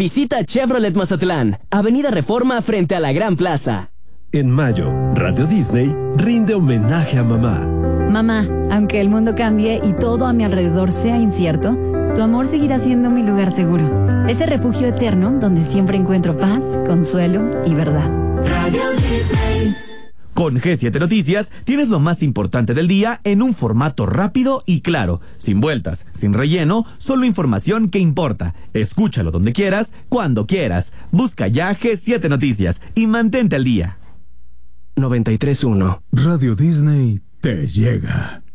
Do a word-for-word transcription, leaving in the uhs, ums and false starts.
Visita Chevrolet Mazatlán, Avenida Reforma frente a la Gran Plaza. En mayo, Radio Disney rinde homenaje a mamá. Mamá, aunque el mundo cambie y todo a mi alrededor sea incierto, tu amor seguirá siendo mi lugar seguro. Ese refugio eterno donde siempre encuentro paz, consuelo y verdad. Radio Disney. Con G siete Noticias tienes lo más importante del día en un formato rápido y claro, sin vueltas, sin relleno, solo información que importa. Escúchalo donde quieras, cuando quieras. Busca ya G siete Noticias y mantente al día. noventa y tres punto uno Radio Disney te llega.